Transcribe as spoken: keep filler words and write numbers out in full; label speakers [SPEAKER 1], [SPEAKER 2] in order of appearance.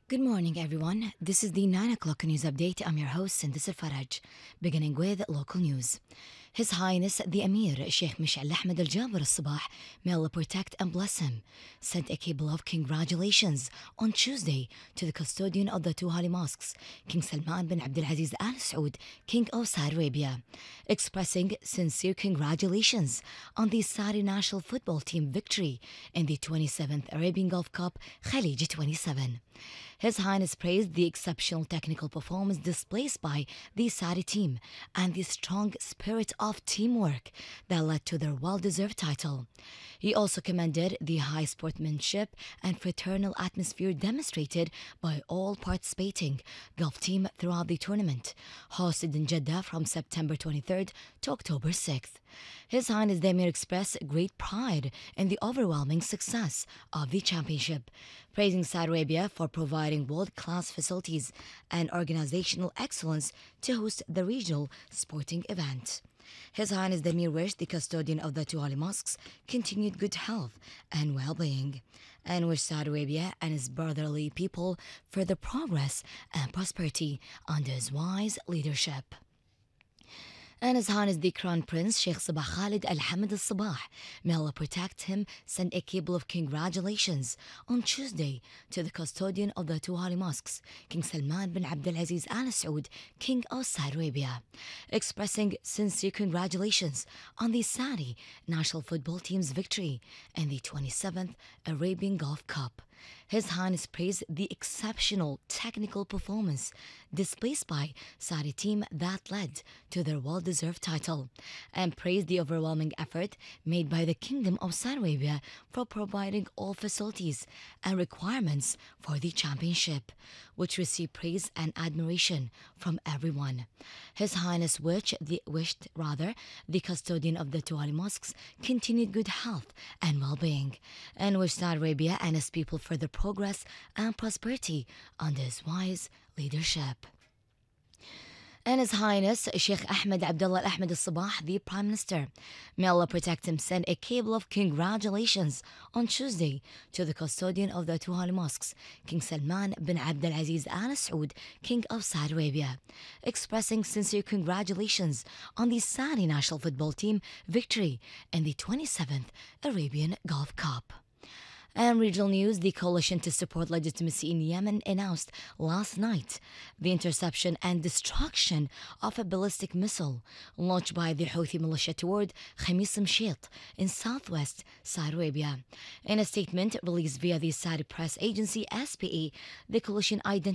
[SPEAKER 1] Good morning, everyone. This is the nine o'clock news update. I'm your host, Sindis Faraj. Beginning with local news. His Highness the Emir, Sheikh Mish'al Ahmed Al Jaber Al Sabah, may Allah protect and bless him, sent a cable of congratulations on Tuesday to the custodian of the two holy mosques, King Salman bin Abdulaziz Al Saud, King of Saudi Arabia, expressing sincere congratulations on the Saudi national football team victory in the twenty-seventh Arabian Gulf Cup Khalij twenty-seven. His Highness praised the exceptional technical performance displayed by the Saudi team and the strong spirit of teamwork that led to their well-deserved title. He also commended the high sportsmanship and fraternal atmosphere demonstrated by all participating Gulf team throughout the tournament, hosted in Jeddah from September twenty-third to October sixth. His Highness the Emir expressed great pride in the overwhelming success of the championship, praising Saudi Arabia for providing world-class facilities and organizational excellence to host the regional sporting event. His Highness the Emir wished the custodian of the two holy mosques continued good health and well-being, and wished Saudi Arabia and his brotherly people further progress and prosperity under his wise leadership. And His Highness the Crown Prince Sheikh Sabah Khalid Al Hamad Al Sabah, may Allah protect him, sent a cable of congratulations on Tuesday to the custodian of the two holy mosques, King Salman bin Abdulaziz Al Saud, King of Saudi Arabia, expressing sincere congratulations on the Saudi national football team's victory in the twenty-seventh Arabian Gulf Cup. His Highness praised the exceptional technical performance displayed by Saudi team that led to their well-deserved title, and praised the overwhelming effort made by the Kingdom of Saudi Arabia for providing all facilities and requirements for the championship, which received praise and admiration from everyone. His Highness wished the, wished, rather, the custodian of the two holy mosques continued good health and well-being, and wished Saudi Arabia and his people further progress and prosperity under his wise leadership. And His Highness Sheikh Ahmed Abdullah Al Ahmed Al Sabah, the Prime Minister, may Allah protect him, sent a cable of congratulations on Tuesday to the custodian of the two holy mosques, King Salman bin Abdulaziz Al Saud, King of Saudi Arabia, expressing sincere congratulations on the Saudi national football team victory in the twenty-seventh Arabian Gulf Cup. And regional news, the coalition to support legitimacy in Yemen announced last night the interception and destruction of a ballistic missile launched by the Houthi militia toward Khamis Mshitt in southwest Saudi Arabia. In a statement released via the Saudi press agency S P A, the coalition identified